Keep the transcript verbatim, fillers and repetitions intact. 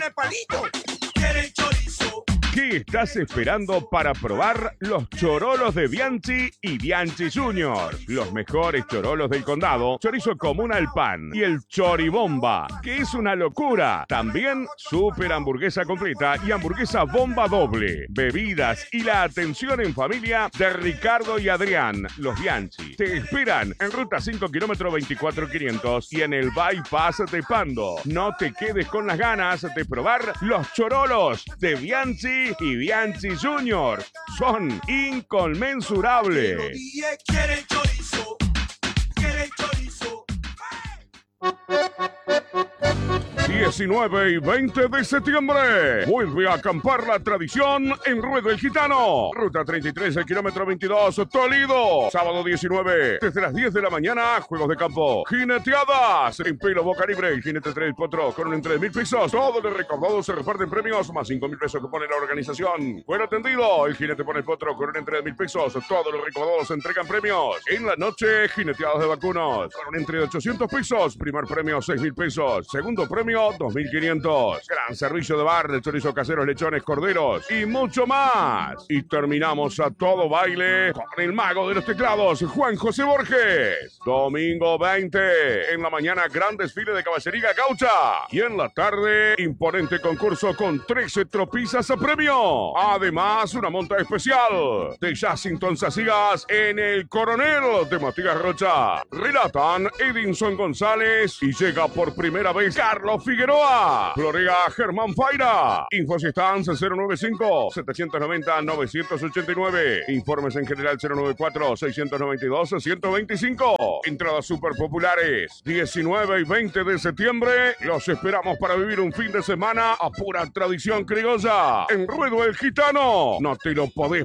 palito. Quiere chorizo. ¿Qué estás esperando para probar los chorolos de Bianchi y Bianchi Junior? Los mejores chorolos del condado, chorizo común al pan y el choribomba, que es una locura. También super hamburguesa completa y hamburguesa bomba doble. Bebidas y la atención en familia de Ricardo y Adrián, los Bianchi. Te esperan en ruta cinco kilómetro veinticuatro quinientos y en el bypass de Pando. No te quedes con las ganas de probar los chorolos de Bianchi y Bianchi Junior. Son inconmensurables. Quiere chorizo. Quiere chorizo. diecinueve y veinte de septiembre. Vuelve a acampar la tradición en Ruedo el Gitano. Ruta treinta y tres, el kilómetro veintidós, Toledo. Sábado diecinueve, desde las diez de la mañana, juegos de campo. Jineteadas en pelo boca libre. El jinete tres potro con un entre de mil pesos. Todos los recaudados se reparten premios, más cinco mil pesos que pone la organización. Buen atendido. El jinete pone el potro con un entre de mil pesos. Todos los recaudados se entregan premios. En la noche, jineteadas de vacunos con un entre de ochocientos pesos. Primer premio, seis mil pesos. Segundo premio, dos mil quinientos. Gran servicio de bar de chorizo caseros, lechones, corderos y mucho más. Y terminamos a todo baile con el mago de los teclados, Juan José Borges. Domingo veinte, en la mañana, gran desfile de caballería gaucha. Y en la tarde, imponente concurso con trece tropizas a premio. Además, una monta especial de Jacinton Sacigas en el Coronel de Matías Rocha. Relatan Edinson González y llega por primera vez Carlos Figueroa. Florea Germán Faira. Infos y stands cero noventa y cinco, setecientos noventa, novecientos ochenta y nueve. Informes en general cero noventa y cuatro, seiscientos noventa y dos, ciento veinticinco. Entradas super populares. diecinueve y veinte de septiembre. Los esperamos para vivir un fin de semana a pura tradición criolla. En Ruedo el Gitano. No te lo podés